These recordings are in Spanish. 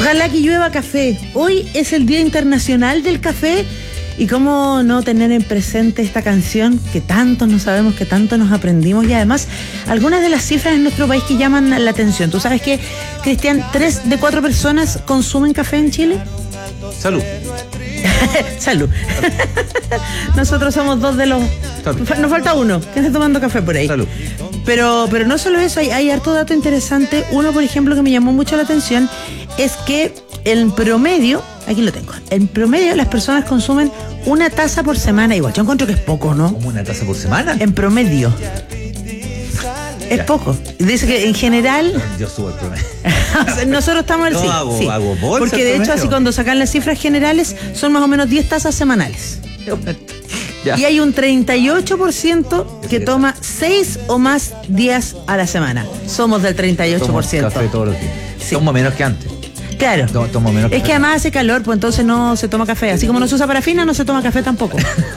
Ojalá que llueva café. Hoy es el Día Internacional del Café. Y cómo no tener en presente esta canción que tanto no sabemos, que tanto nos aprendimos, y además algunas de las cifras en nuestro país que llaman la atención. ¿Tú sabes que, Cristian, 3 de 4 personas consumen café en Chile? Salud. Salud. Nosotros somos 2 de los... Salud. Nos falta uno que está tomando café por ahí. Salud. Pero no solo eso, hay harto dato interesante. Uno, por ejemplo, que me llamó mucho la atención es que en promedio, aquí lo tengo, en promedio las personas consumen una taza por semana. Igual, yo encuentro que es poco, ¿no? ¿Cómo una taza por semana? En promedio. Es poco. Dice que en general... Yo subo el promedio. Nosotros estamos al sí. Hago bolsa. Porque de hecho, así cuando sacan las cifras generales, son más o menos 10 tazas semanales. Ya. Y hay un 38% que toma 6 o más días a la semana. Somos del 38%. Tomo café todos los días. Sí. Tomo menos que antes. Claro. Tomo menos es que además hace calor, pues entonces no se toma café. Así como no se usa parafina, no se toma café tampoco.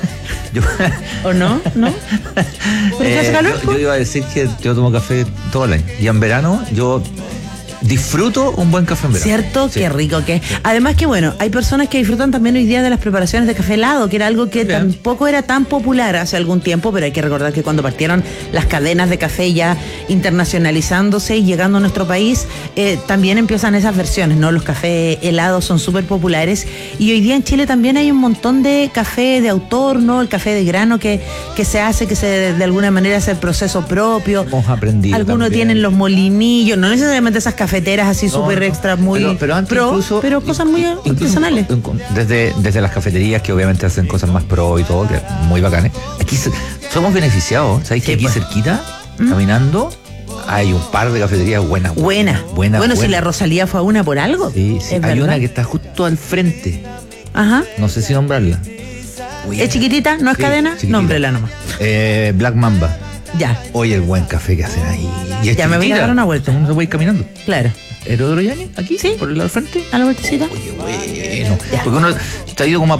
¿O no? ¿No? ¿Por qué hace calor? Yo iba a decir que yo tomo café todo el año. Y en verano yo disfruto un buen café en verano. ¿Cierto? Sí. Qué rico que es. Además que bueno, hay personas que disfrutan también hoy día de las preparaciones de café helado, que era algo que tampoco era tan popular hace algún tiempo, pero hay que recordar que cuando partieron las cadenas de café ya internacionalizándose y llegando a nuestro país, también empiezan esas versiones, ¿no? Los cafés helados son súper populares y hoy día en Chile también hay un montón de café de autor, ¿no? El café de grano que se hace, que se de alguna manera hace el proceso propio. Hemos aprendido. Algunos también tienen los molinillos, no necesariamente esas cafeteras así súper extra, muy pero antes pro, incluso, pero cosas muy artesanales. Desde las cafeterías que obviamente hacen cosas más pro y todo, que muy bacanes. Aquí somos beneficiados, ¿sabes? Que aquí cerquita, caminando, hay un par de cafeterías buenas. Bueno, si la Rosalía fue a una por algo. Sí, hay ¿verdad? una que está justo al frente. Ajá. No sé si nombrarla. ¿Es chiquitita? ¿No es cadena? Chiquitita. Nómbrela nomás. Black Mamba. Ya. Oye, el buen café que hacen ahí. Y ya me voy a dar una vuelta. Uno se puede ir caminando. Claro. ¿Heródoto Yáñez? ¿Aquí? Sí. ¿Por el lado del frente? ¿A la vueltecita? Oye, bueno. Ya. Porque uno te ha ido como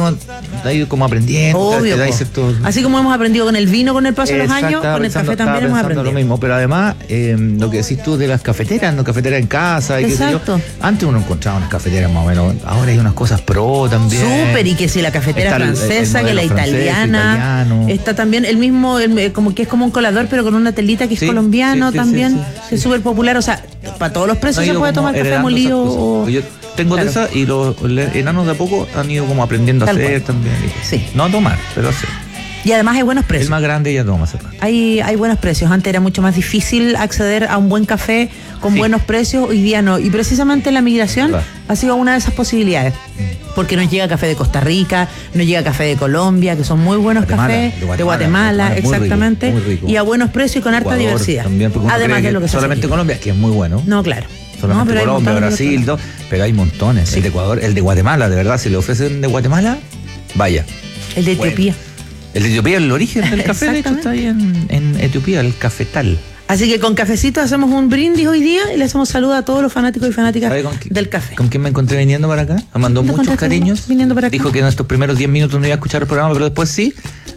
aprendiendo. Obvio. Así como hemos aprendido con el vino con el paso de los años, con el café también hemos aprendido. Lo mismo, pero además, lo que decís tú de las cafeteras, no cafeteras en casa. Y exacto. Qué sé yo. Antes uno encontraba unas cafeteras más o menos. Ahora hay unas cosas pro también. Súper, y que si la cafetera francesa, que la italiana. Está también el mismo, como que es como un colador, pero con una telita que es colombiano también. Que es súper popular. O sea, para todos los precios se puede tomar café molido. Yo tengo de esas y los enanos de a poco han ido como aprendiendo a hacer también. Sí. No a tomar, pero a hacer. Y además hay buenos precios. El más grande ya toma. Hay buenos precios. Antes era mucho más difícil acceder a un buen café con buenos precios. Hoy día no. Y precisamente la migración ha sido una de esas posibilidades. Porque nos llega café de Costa Rica, nos llega café de Colombia, que son muy buenos cafés. De Guatemala, exactamente. Muy rico. Y a buenos precios y con harta diversidad. También, además de lo que solamente Colombia, que es muy bueno. No, claro. Solamente pero Colombia, Brasil, pero hay montones. Sí. El de Ecuador, el de Guatemala, de verdad, si le ofrecen de Guatemala, vaya. El de Etiopía. El de Etiopía, el origen del café, de hecho, está ahí en Etiopía, el cafetal. Así que con cafecito hacemos un brindis hoy día y le hacemos saludo a todos los fanáticos y fanáticas del café. ¿Con quién me encontré viniendo para acá? Me mandó muchos cariños. Viniendo para acá. Dijo que en estos primeros 10 minutos no iba a escuchar el programa, pero después sí.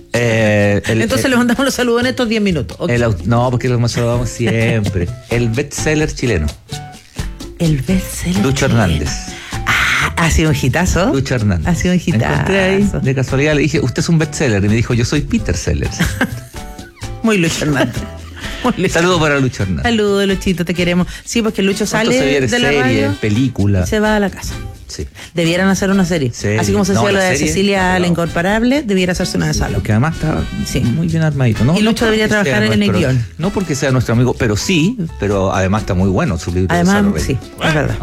Entonces le mandamos los saludos en estos 10 minutos. Okay. No, porque los saludamos siempre. El bestseller chileno. El bestseller Lucho chileno. Hernández. Ha sido un hitazo. Lucho Hernández. Ha sido un hitazo. Me encontré ahí, de casualidad, le dije, usted es un bestseller. Y me dijo, yo soy Peter Sellers. Muy Lucho Hernández. Saludos para Lucho Hernández. Saludos, Luchito, te queremos. Sí, porque Lucho sale de la radio, película. se va a la casa. Sí. Debieran hacer una serie. Así como se hacía la de Cecilia la Incomparable, debiera hacerse una de Salo. Porque además está muy bien armadito. No, y Lucho debería trabajar en el guión. No porque sea nuestro amigo, pero sí, pero además está muy bueno su libro. Además, sí, es verdad.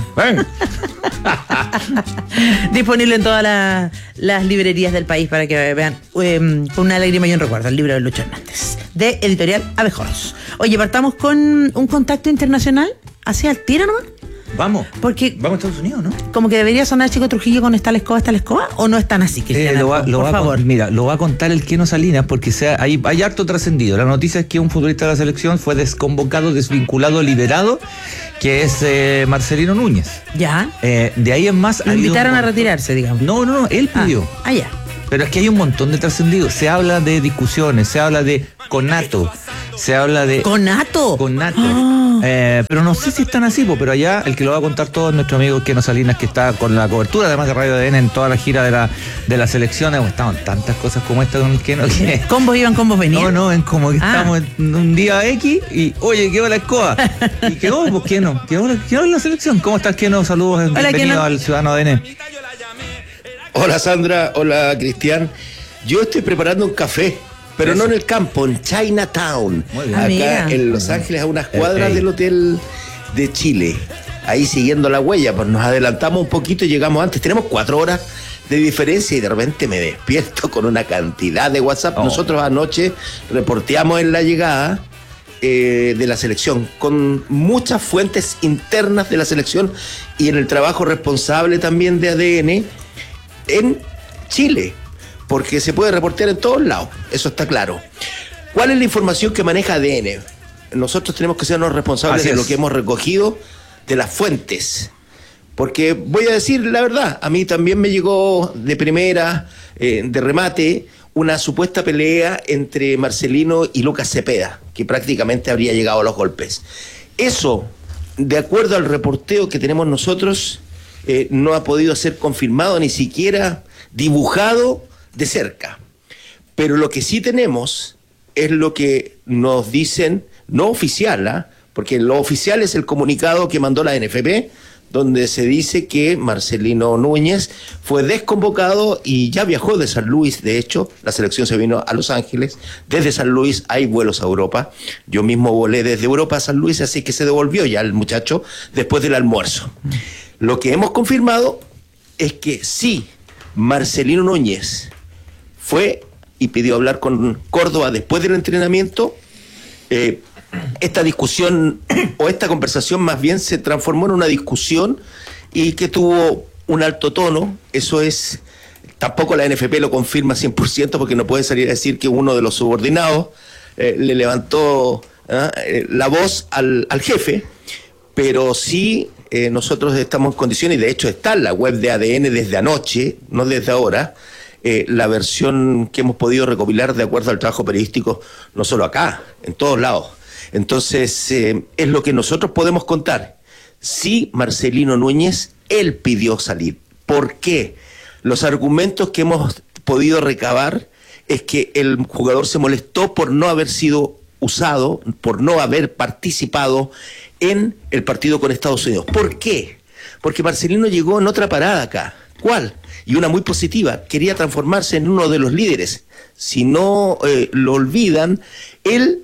Disponible en todas las librerías del país para que vean con una lágrima y un recuerdo el libro de Lucho Hernández, de Editorial Abejorros. Oye, partamos con un contacto internacional hacia el tiro nomás. Vamos. Porque vamos a Estados Unidos, ¿no? Como que debería sonar Chico Trujillo con esta la escoba, ¿o no es tan así, Cristian? Por favor. Lo va a contar el Keno Salinas, porque hay harto trascendido. La noticia es que un futbolista de la selección fue desconvocado, desvinculado, liberado, que es Marcelino Núñez. Ya. De ahí en más... Lo invitaron a retirarse, digamos. No, él pidió. Ya. Pero es que hay un montón de trascendido. Se habla de discusiones, se habla de conato, se habla de... ¿Conato? Conato. Pero no sé si están así, pero allá el que lo va a contar todo es nuestro amigo Keno Salinas, que está con la cobertura, además de Radio ADN, en toda la gira de la selección. Estaban tantas cosas como esta con el Keno. ¿Combos iban, combos venían? No, en como que estamos en un día X y, oye, quedó la escoba. Y quedó, pues, Keno, quedó en la selección. ¿Cómo estás, Keno? Saludos, bienvenido al Ciudadano ADN. Hola, Sandra, hola, Cristian. Yo estoy preparando un café, pero no en el campo, en Chinatown, acá en Los Ángeles, a unas cuadras del Hotel de Chile. Ahí siguiendo la huella, pues nos adelantamos un poquito y llegamos antes. Tenemos 4 horas de diferencia y de repente me despierto con una cantidad de WhatsApp. Nosotros anoche reporteamos en la llegada de la selección, con muchas fuentes internas de la selección y en el trabajo responsable también de ADN en Chile, porque se puede reportear en todos lados, eso está claro. ¿Cuál es la información que maneja ADN? Nosotros tenemos que sernos responsables de lo que hemos recogido de las fuentes, porque voy a decir la verdad, a mí también me llegó de primera, de remate, una supuesta pelea entre Marcelino y Lucas Cepeda, que prácticamente habría llegado a los golpes. Eso, de acuerdo al reporteo que tenemos nosotros, no ha podido ser confirmado, ni siquiera dibujado de cerca. Pero lo que sí tenemos es lo que nos dicen, no oficial, porque lo oficial es el comunicado que mandó la NFP, donde se dice que Marcelino Núñez fue desconvocado y ya viajó de San Luis. De hecho, la selección se vino a Los Ángeles. Desde San Luis hay vuelos a Europa. Yo mismo volé desde Europa a San Luis, así que se devolvió ya el muchacho después del almuerzo. Lo que hemos confirmado es que sí, Marcelino Núñez fue y pidió hablar con Córdoba después del entrenamiento. Esta discusión o esta conversación más bien se transformó en una discusión y que tuvo un alto tono. Eso es, tampoco la NFP lo confirma 100% porque no puede salir a decir que uno de los subordinados le levantó la voz al jefe, pero sí nosotros estamos en condiciones, y de hecho está en la web de ADN desde anoche, no desde ahora, la versión que hemos podido recopilar de acuerdo al trabajo periodístico, no solo acá, en todos lados. Entonces, es lo que nosotros podemos contar. Sí, Marcelino Núñez, él pidió salir. ¿Por qué? Los argumentos que hemos podido recabar es que el jugador se molestó por no haber sido usado, por no haber participado en el partido con Estados Unidos. ¿Por qué? Porque Marcelino llegó en otra parada acá. ¿Cuál? Y una muy positiva. Quería transformarse en uno de los líderes. Si no lo olvidan, él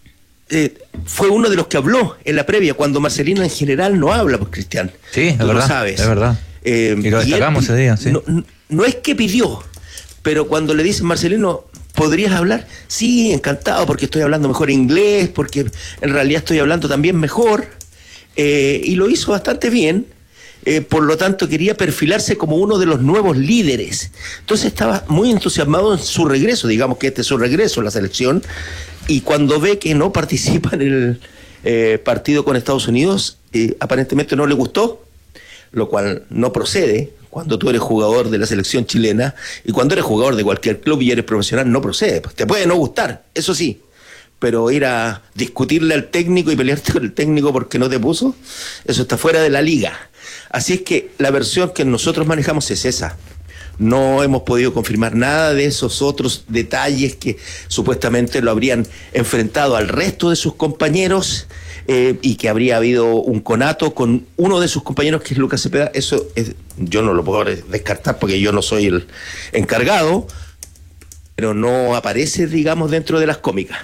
fue uno de los que habló en la previa, cuando Marcelino en general no habla, pues, Cristian. Sí, es verdad, lo sabes. Es verdad. Y lo destacamos ese día, sí. No es que pidió, pero cuando le dicen, Marcelino, ¿podrías hablar? Sí, encantado, porque estoy hablando mejor inglés, porque en realidad estoy hablando también mejor, y lo hizo bastante bien. Por lo tanto quería perfilarse como uno de los nuevos líderes. Entonces estaba muy entusiasmado en su regreso, digamos que este es su regreso a la selección, y cuando ve que no participa en el partido con Estados Unidos, aparentemente no le gustó, lo cual no procede. Cuando tú eres jugador de la selección chilena y cuando eres jugador de cualquier club y eres profesional, no procede. Pues te puede no gustar, eso sí, pero ir a discutirle al técnico y pelearte con el técnico porque no te puso, eso está fuera de la liga. Así es que la versión que nosotros manejamos es esa. No hemos podido confirmar nada de esos otros detalles que supuestamente lo habrían enfrentado al resto de sus compañeros y que habría habido un conato con uno de sus compañeros, que es Lucas Cepeda. Eso yo no lo puedo descartar porque yo no soy el encargado, pero no aparece, digamos, dentro de las cómicas.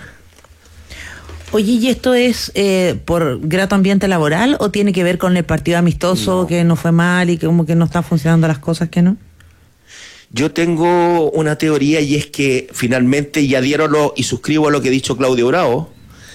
Oye, ¿y esto es por grato ambiente laboral o tiene que ver con el partido amistoso que no fue mal y que como que no están funcionando las cosas que no? Yo tengo una teoría y es que finalmente ya dieron y suscribo a lo que ha dicho Claudio Bravo,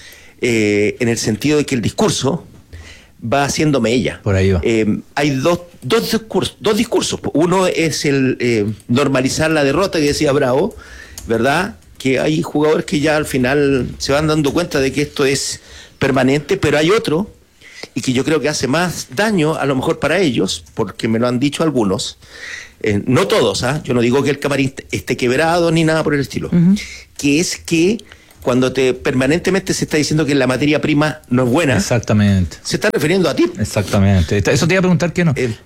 en el sentido de que el discurso va haciendo mella. Por ahí va. Hay dos discursos. Uno es el normalizar la derrota que decía Bravo, ¿verdad? Que hay jugadores que ya al final se van dando cuenta de que esto es permanente, pero hay otro, y que yo creo que hace más daño a lo mejor para ellos, porque me lo han dicho algunos, no todos, yo no digo que el camarín esté quebrado ni nada por el estilo, que es que cuando permanentemente se está diciendo que la materia prima no es buena. Exactamente. Se está refiriendo a ti. Exactamente. Eso te iba a preguntar que no. Claro.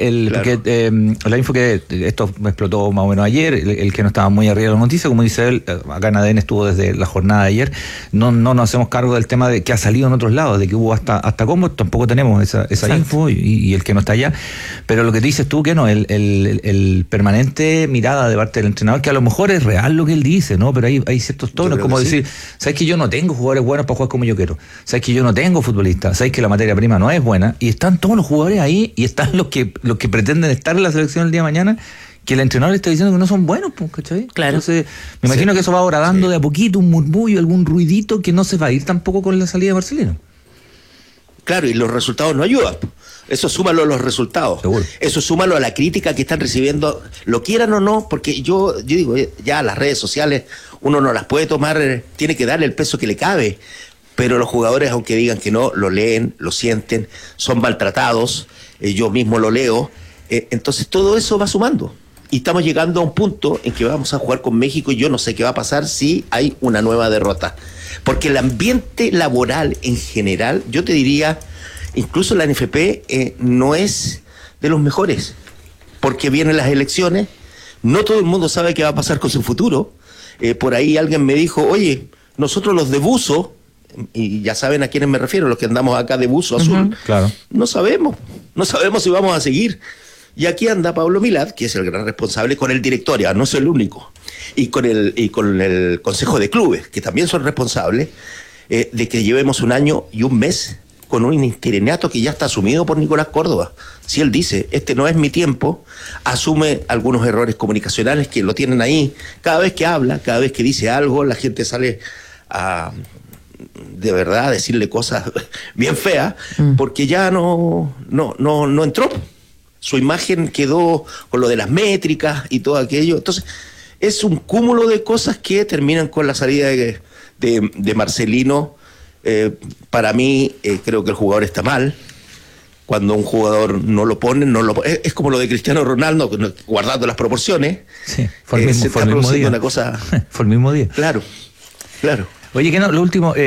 Porque la info que esto me explotó más o menos ayer, el que no estaba muy arriba de la noticia, como dice él, acá en ADN estuvo desde la jornada de ayer, no nos hacemos cargo del tema de que ha salido en otros lados, de que hubo hasta combo, tampoco tenemos esa info y el que no está allá. Pero lo que te dices tú, que no, el permanente mirada de parte del entrenador, que a lo mejor es real lo que él dice, ¿no? Pero hay ciertos tonos, como decir, ¿sabes que yo no tengo jugadores buenos para jugar como yo quiero? ¿Sabes que yo no tengo futbolistas? ¿Sabes que la materia prima no es buena? Y están todos los jugadores ahí, y están los que pretenden estar en la selección el día de mañana, que el entrenador le está diciendo que no son buenos, ¿cachai? Claro. Entonces, me imagino que eso va ahora dando de a poquito un murmullo, algún ruidito que no se va a ir tampoco con la salida de Marcelino. Claro, y los resultados no ayudan. Eso súmalo a los resultados. Seguro. Eso súmalo a la crítica que están recibiendo, lo quieran o no, porque yo digo, ya las redes sociales uno no las puede tomar, tiene que darle el peso que le cabe. Pero los jugadores, aunque digan que no, lo leen, lo sienten, son maltratados, yo mismo lo leo. Entonces todo eso va sumando. Y estamos llegando a un punto en que vamos a jugar con México y yo no sé qué va a pasar si hay una nueva derrota. Porque el ambiente laboral en general, yo te diría, incluso la NFP no es de los mejores. Porque vienen las elecciones, no todo el mundo sabe qué va a pasar con su futuro. Por ahí alguien me dijo, oye, nosotros los de buzo, y ya saben a quiénes me refiero, los que andamos acá de buzo azul, claro. no sabemos si vamos a seguir. Y aquí anda Pablo Milad, que es el gran responsable, con el directorio, no es el único, y con el Consejo de Clubes, que también son responsables, de que llevemos un año y un mes con un interinato que ya está asumido por Nicolás Córdoba. Si él dice, este no es mi tiempo, asume algunos errores comunicacionales que lo tienen ahí. Cada vez que habla, cada vez que dice algo, la gente sale a, de verdad, decirle cosas bien feas, porque ya no entró. Su imagen quedó con lo de las métricas y todo aquello. Entonces, es un cúmulo de cosas que terminan con la salida de Marcelino. Para mí, creo que el jugador está mal. Cuando un jugador no lo pone, es como lo de Cristiano Ronaldo, guardando las proporciones. Sí, fue el mismo día. Una cosa... Fue el mismo día. Claro. Oye, que no, lo último...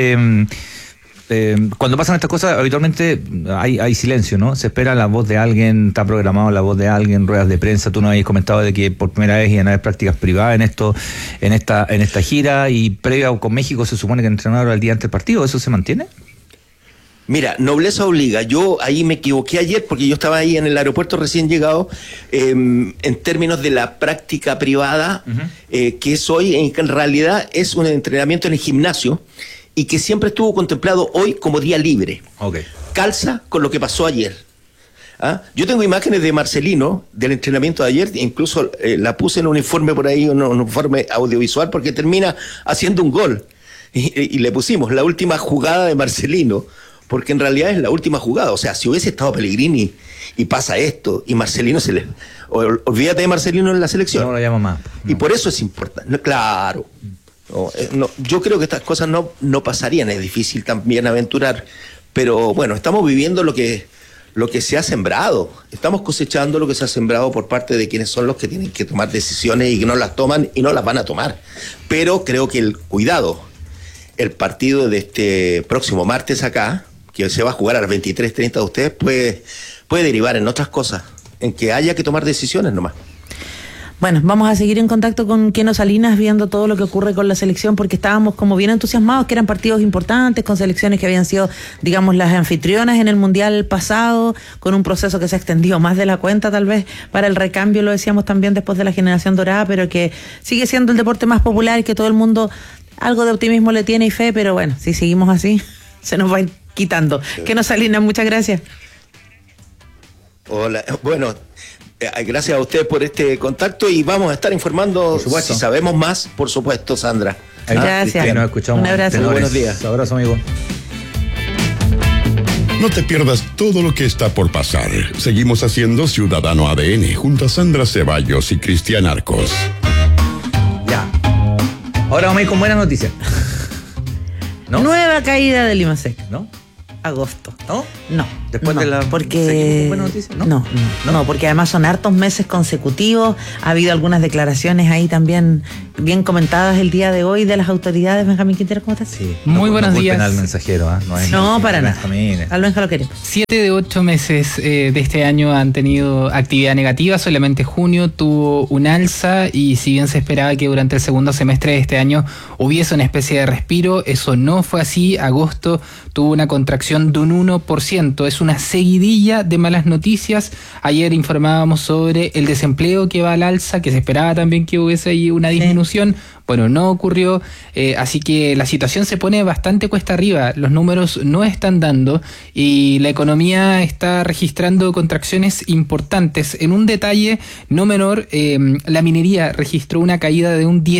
cuando pasan estas cosas, habitualmente hay silencio, ¿no? Se espera la voz de alguien, está programado la voz de alguien, ruedas de prensa. Tú nos habías comentado de que por primera vez iban a haber prácticas privadas en esta gira, y previa con México se supone que entrenaron al día antes del partido. ¿Eso se mantiene? Mira, nobleza obliga. Yo ahí me equivoqué ayer porque yo estaba ahí en el aeropuerto recién llegado, en términos de la práctica privada, que es hoy, en realidad es un entrenamiento en el gimnasio, y que siempre estuvo contemplado hoy como día libre. Okay. Calza con lo que pasó ayer. ¿Ah? Yo tengo imágenes de Marcelino, del entrenamiento de ayer, incluso la puse en un informe por ahí, un informe audiovisual, porque termina haciendo un gol. Y le pusimos la última jugada de Marcelino, porque en realidad es la última jugada. O sea, si hubiese estado Pellegrini y pasa esto, y Marcelino olvídate de Marcelino en la selección. No lo llamo más. No. Y por eso es importante. No, claro. No, yo creo que estas cosas no pasarían, es difícil también aventurar, pero bueno, estamos viviendo lo que se ha sembrado, estamos cosechando lo que se ha sembrado por parte de quienes son los que tienen que tomar decisiones y que no las toman y no las van a tomar. Pero creo que el partido de este próximo martes acá, que se va a jugar a las 23:30 de ustedes, puede derivar en otras cosas, en que haya que tomar decisiones nomás. Bueno, vamos a seguir en contacto con Keno Salinas viendo todo lo que ocurre con la selección, porque estábamos como bien entusiasmados, que eran partidos importantes, con selecciones que habían sido, digamos, las anfitrionas en el Mundial pasado, con un proceso que se ha extendido más de la cuenta tal vez para el recambio, lo decíamos también después de la generación dorada, pero que sigue siendo el deporte más popular y que todo el mundo algo de optimismo le tiene y fe, pero bueno, si seguimos así, se nos va a ir quitando. Keno Salinas, muchas gracias. Hola, bueno... Gracias a usted por este contacto y vamos a estar informando si sabemos más, por supuesto, Sandra. Gracias. Nos escuchamos. Un abrazo. Buenos días. Un abrazo, amigo. No te pierdas todo lo que está por pasar. Seguimos haciendo Ciudadano ADN junto a Sandra Ceballos y Cristian Arcos. Ya. Ahora vamos a ir con buenas noticias. ¿No? Nueva caída del IMASEC. ¿No? Agosto. ¿No? No. Después de la buena noticia, ¿no? No, porque además son hartos meses consecutivos. Ha habido algunas declaraciones ahí también bien comentadas el día de hoy de las autoridades. Benjamín Quintero, ¿cómo estás? Sí. Muy buenos días. Al mensajero, no, para nada. Al Benja lo queremos. 7 de 8 meses de este año han tenido actividad negativa. Solamente junio tuvo un alza, y si bien se esperaba que durante el segundo semestre de este año hubiese una especie de respiro, eso no fue así. Agosto tuvo una contracción de un 1%. Es una seguidilla de malas noticias. Ayer informábamos sobre el desempleo que va al alza, que se esperaba también que hubiese ahí una disminución. Bueno, no ocurrió, así que la situación se pone bastante cuesta arriba. Los números no están dando y la economía está registrando contracciones importantes. En un detalle no menor, la minería registró una caída de un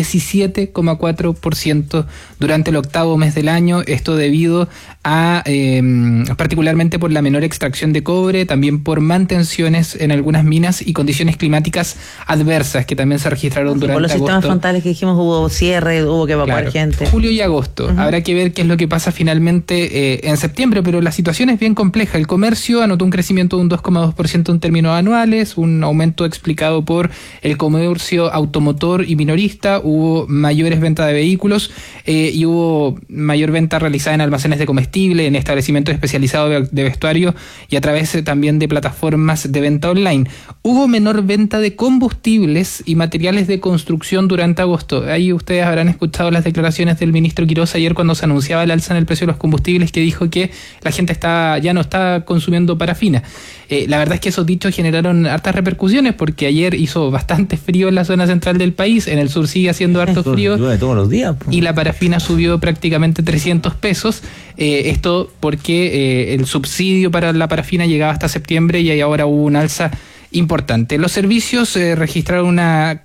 17,4% durante el octavo mes del año. Esto debido a, particularmente por la menor extracción de cobre, también por mantenciones en algunas minas y condiciones climáticas adversas que también se registraron durante agosto. Por los sistemas frontales que dijimos, hubo cierre, hubo que evacuar gente. Julio y agosto. Habrá que ver qué es lo que pasa finalmente en septiembre, pero la situación es bien compleja. El comercio anotó un crecimiento de un 2,2% en términos anuales, un aumento explicado por el comercio automotor y minorista. Hubo mayores ventas de vehículos y hubo mayor venta realizada en almacenes de comestible, en establecimientos especializados de vestuario y a través también de plataformas de venta online. Hubo menor venta de combustibles y materiales de construcción durante agosto. Ahí ustedes habrán escuchado las declaraciones del ministro Quiroz ayer cuando se anunciaba el alza en el precio de los combustibles, que dijo que la gente ya no está consumiendo parafina. La verdad es que esos dichos generaron hartas repercusiones, porque ayer hizo bastante frío en la zona central del país, en el sur sigue haciendo harto frío. Llueve todos los días. Y la parafina subió prácticamente 300 pesos. Esto porque el subsidio para la parafina llegaba hasta septiembre y ahí ahora hubo un alza importante. Los servicios registraron un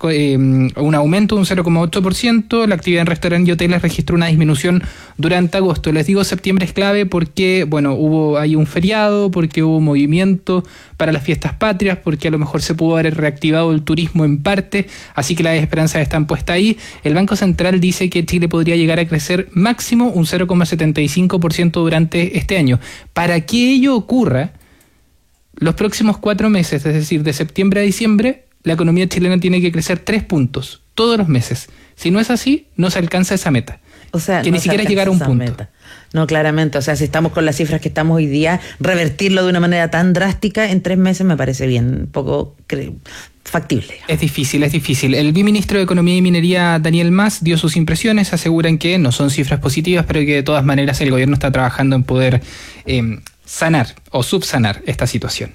aumento de un 0,8%. La actividad en restaurantes y hoteles registró una disminución durante agosto. Les digo, septiembre es clave porque, hubo ahí un feriado, porque hubo movimiento para las fiestas patrias, porque a lo mejor se pudo haber reactivado el turismo en parte, así que las esperanzas están puestas ahí. El Banco Central dice que Chile podría llegar a crecer máximo un 0,75% durante este año. Para que ello ocurra, los próximos 4 meses, es decir, de septiembre a diciembre, la economía chilena tiene que crecer 3 puntos todos los meses. Si no es así, no se alcanza esa meta. O sea, que no ni siquiera llegar a un punto. Meta. No, claramente. O sea, si estamos con las cifras que estamos hoy día, revertirlo de una manera tan drástica en 3 meses me parece bien poco factible. Es difícil. El viceministro de Economía y Minería, Daniel Mas, dio sus impresiones. Aseguran que no son cifras positivas, pero que de todas maneras el gobierno está trabajando en poder sanar o subsanar esta situación.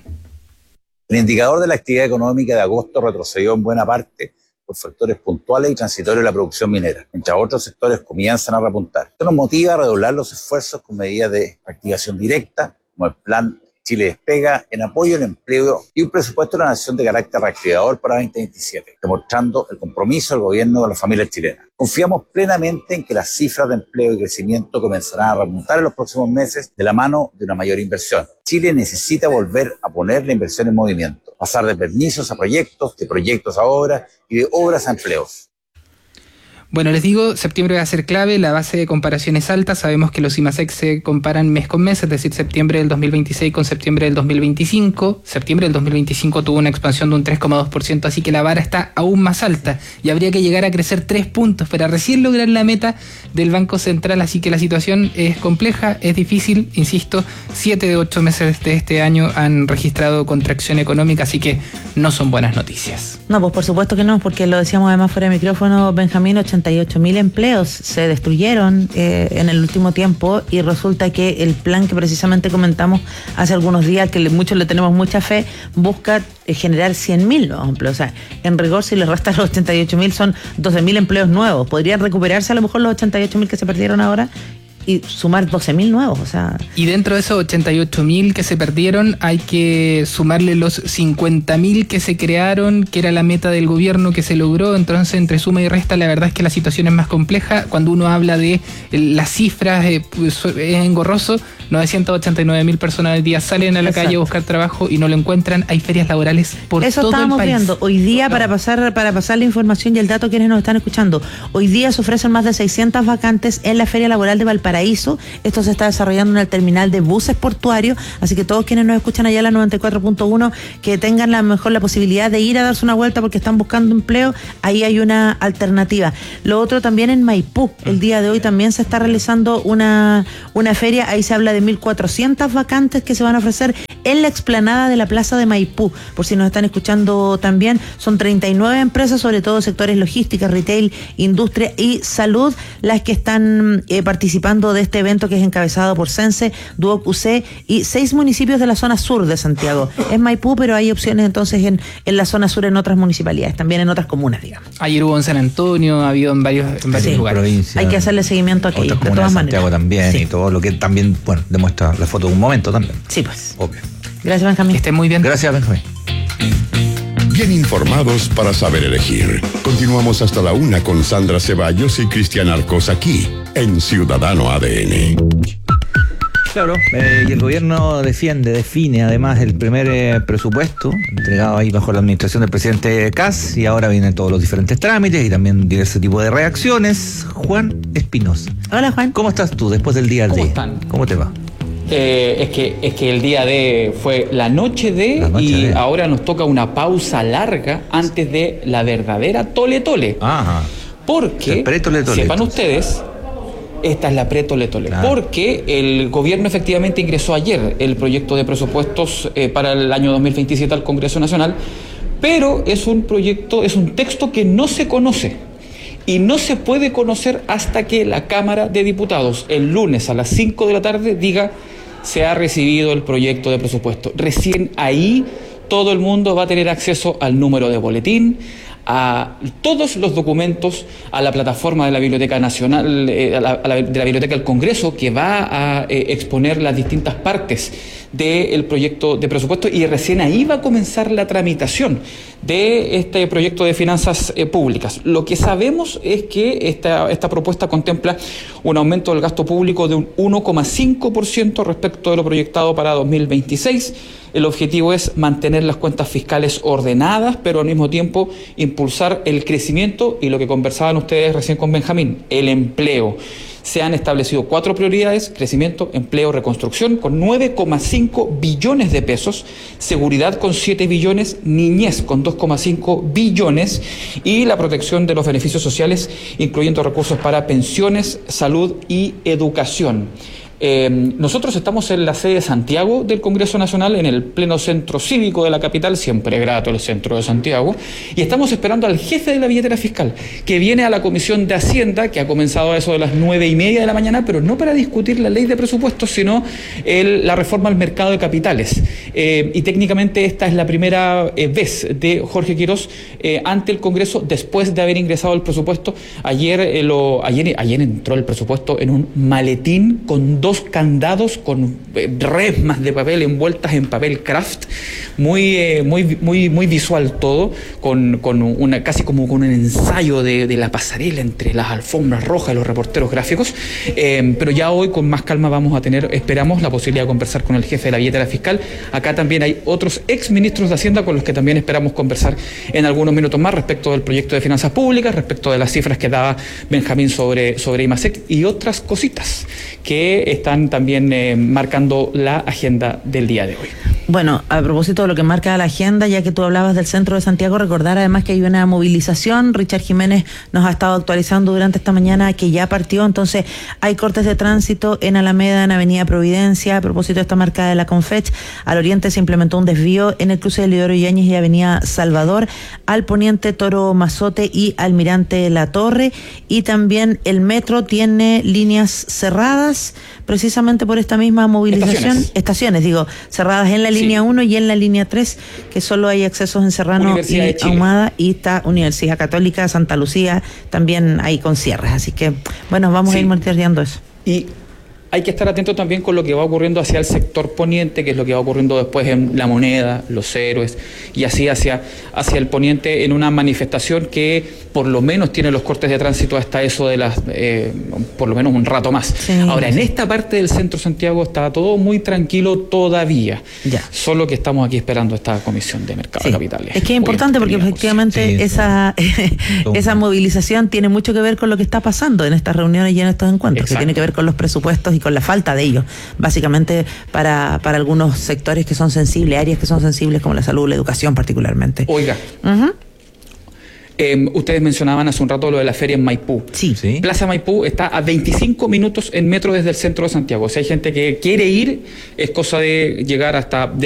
El indicador de la actividad económica de agosto retrocedió en buena parte por factores puntuales y transitorios de la producción minera, mientras otros sectores comienzan a repuntar. Esto nos motiva a redoblar los esfuerzos con medidas de activación directa, como el Plan Chile Despega, en apoyo al empleo y un presupuesto de la nación de carácter reactivador para 2027, demostrando el compromiso del gobierno con las familias chilenas. Confiamos plenamente en que las cifras de empleo y crecimiento comenzarán a repuntar en los próximos meses de la mano de una mayor inversión. Chile necesita volver a poner la inversión en movimiento, pasar de permisos a proyectos, de proyectos a obras y de obras a empleos. Bueno, les digo, septiembre va a ser clave, la base de comparación es alta, sabemos que los IMASEC se comparan mes con mes, es decir, septiembre del 2026 con septiembre del 2025. Septiembre del 2025 tuvo una expansión de un 3,2%, así que la vara está aún más alta y habría que llegar a crecer 3 puntos para recién lograr la meta del Banco Central, así que la situación es compleja, es difícil, insisto, 7 de 8 meses de este año han registrado contracción económica, así que no son buenas noticias. No, pues por supuesto que no, porque lo decíamos además fuera de micrófono, Benjamín, 88.000 empleos se destruyeron en el último tiempo y resulta que el plan que precisamente comentamos hace algunos días, que muchos le tenemos mucha fe, busca generar 100.000 nuevos empleos. O sea, en rigor, si le restan los 88.000 son 12.000 empleos nuevos. Podrían recuperarse a lo mejor los 88.000 que se perdieron ahora y sumar 12.000 nuevos, o sea. Y dentro de esos 88.000 que se perdieron hay que sumarle los 50.000 que se crearon, que era la meta del gobierno que se logró. Entonces, entre suma y resta, la verdad es que la situación es más compleja. Cuando uno habla de las cifras, es engorroso. 989.000 personas al día salen a la calle a buscar trabajo y no lo encuentran. Hay ferias laborales por todo el país. Eso estábamos viendo. Hoy día, para pasar la información y el dato a quienes nos están escuchando, hoy día se ofrecen más de 600 vacantes en la Feria Laboral de Valparaíso. Valparaíso. Esto se está desarrollando en el terminal de buses portuario, así que todos quienes nos escuchan allá en la 94.1 que tengan la posibilidad de ir a darse una vuelta porque están buscando empleo, ahí hay una alternativa. Lo otro también en Maipú, el día de hoy también se está realizando una feria, ahí se habla de 1.400 vacantes que se van a ofrecer en la explanada de la Plaza de Maipú. Por si nos están escuchando también, son 39 empresas, sobre todo sectores logística, retail, industria y salud, las que están participando de este evento que es encabezado por Sense, Duoc UC y 6 municipios de la zona sur de Santiago. Es Maipú, pero hay opciones entonces en la zona sur, en otras municipalidades, también en otras comunas, digamos. Ayer hubo en San Antonio, ha habido en varios lugares. Provincia, hay que hacerle seguimiento a aquello, de todas maneras. Santiago también, y todo lo que también, demuestra la foto de un momento también. Sí, pues. Obvio. Gracias, Benjamín. Que estén muy bien. Gracias, Benjamín. Bien informados para saber elegir. Continuamos hasta la 1 con Sandra Ceballos y Cristian Arcos aquí, en Ciudadano ADN. Claro, y el gobierno define además el primer presupuesto entregado ahí bajo la administración del presidente Kast, y ahora vienen todos los diferentes trámites y también diversos tipos de reacciones. Juan Espinosa. Hola, Juan. ¿Cómo estás tú después del día D? ¿Cómo están? ¿Cómo te va? Es que el día D fue la noche D y ahora nos toca una pausa larga antes de la verdadera tole-tole. Ajá. Porque, sepan ustedes, esta es la pre-tole-tole. Claro. Porque el gobierno efectivamente ingresó ayer el proyecto de presupuestos para el año 2027 al Congreso Nacional, pero es un texto que no se conoce. Y no se puede conocer hasta que la Cámara de Diputados el lunes a las 5 de la tarde diga se ha recibido el proyecto de presupuesto. Recién ahí todo el mundo va a tener acceso al número de boletín, a todos los documentos, a la plataforma de la Biblioteca Nacional, de la Biblioteca del Congreso, que va a exponer las distintas partes del proyecto de presupuesto, y recién ahí va a comenzar la tramitación de este proyecto de finanzas públicas. Lo que sabemos es que esta propuesta contempla un aumento del gasto público de un 1,5% respecto de lo proyectado para 2026. El objetivo es mantener las cuentas fiscales ordenadas, pero al mismo tiempo impulsar el crecimiento y lo que conversaban ustedes recién con Benjamín, el empleo. Se han establecido 4 prioridades: crecimiento, empleo, reconstrucción, con 9,5 billones de pesos, seguridad con 7 billones, niñez con 2,5 billones y la protección de los beneficios sociales, incluyendo recursos para pensiones, salud y educación. Nosotros estamos en la sede de Santiago del Congreso Nacional, en el pleno centro cívico de la capital, siempre grato el centro de Santiago, y estamos esperando al jefe de la billetera fiscal, que viene a la Comisión de Hacienda, que ha comenzado a eso de las 9:30 de la mañana, pero no para discutir la ley de presupuestos, sino la reforma al mercado de capitales. Y técnicamente esta es la primera vez de Jorge Quirós ante el Congreso después de haber ingresado el presupuesto. Ayer entró el presupuesto en un maletín con 2 candados con resmas de papel envueltas en papel craft, muy visual todo, con una casi como con un ensayo de la pasarela entre las alfombras rojas y los reporteros gráficos. Pero ya hoy con más calma vamos a tener, esperamos, la posibilidad de conversar con el jefe de la billetera fiscal. Acá también hay otros exministros de Hacienda con los que también esperamos conversar en algunos minutos más respecto del proyecto de finanzas públicas, respecto de las cifras que daba Benjamín sobre IMASEC y otras cositas que están también marcando la agenda del día de hoy. Bueno, a propósito de lo que marca la agenda, ya que tú hablabas del centro de Santiago, recordar además que hay una movilización. Richard Jiménez nos ha estado actualizando durante esta mañana que ya partió, entonces hay cortes de tránsito en Alameda, en Avenida Providencia. A propósito de esta marca de la Confech, al oriente se implementó un desvío en el cruce de Lidoro Yáñez y Avenida Salvador, al poniente Toro Mazote y Almirante La Torre, y también el metro tiene líneas cerradas precisamente por esta misma movilización. Estaciones, cerradas en la línea 1 y en la línea 3, que solo hay accesos en Serrano y Ahumada, y está Universidad Católica, Santa Lucía, también hay con cierres. Así que, bueno, vamos a ir monitoreando eso. hay que estar atento también con lo que va ocurriendo hacia el sector poniente, que es lo que va ocurriendo después en La Moneda, Los Héroes, y así hacia el poniente, en una manifestación que por lo menos tiene los cortes de tránsito hasta eso de las, por lo menos un rato más. Sí, ahora, en esta parte del centro de Santiago está todo muy tranquilo todavía, solo que estamos aquí esperando esta comisión de mercado de capitales. Es que es importante porque efectivamente esa movilización tiene mucho que ver con lo que está pasando en estas reuniones y en estos encuentros. Exacto. Que tiene que ver con los presupuestos y con la falta de ellos, básicamente para algunos sectores que son sensibles, áreas que son sensibles como la salud, la educación particularmente. Oiga, ustedes mencionaban hace un rato lo de la feria en Maipú. Sí. Plaza Maipú está a 25 minutos en metro desde el centro de Santiago. Si hay gente que quiere ir, es cosa de llegar hasta